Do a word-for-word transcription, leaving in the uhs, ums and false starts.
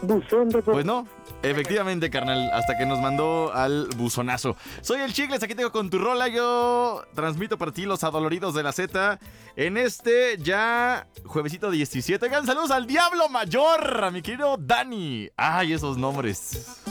buzón de... Pues no, efectivamente, carnal, hasta que nos mandó al buzonazo. Soy el Chicles, aquí tengo con tu rola. Yo transmito para ti los adoloridos de la Z en este ya juevesito diecisiete. Oigan, saludos al Diablo Mayor, a mi querido Dani. Ay, esos nombres.